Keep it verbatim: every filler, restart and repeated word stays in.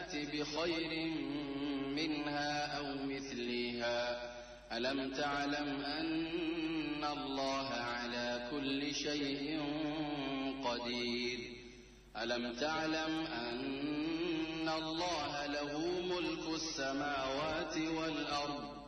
فَأْتِ بِخَيْرٍ مِّنْهَا أَوْ مِثْلِهَا أَلَمْ تَعْلَمْ أَنَّ اللَّهَ عَلَى كُلِّ شَيْءٍ قَدِيرٌ أَلَمْ تَعْلَمْ أَنَّ اللَّهَ لَهُ مُلْكُ السَّمَاوَاتِ وَالْأَرْضِ